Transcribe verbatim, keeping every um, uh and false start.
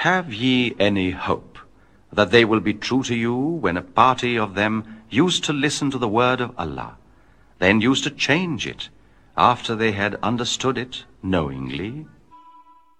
Have ye any hope that they will be true to you when a party of them used to listen to the word of Allah, then used to change it after they had understood it knowingly?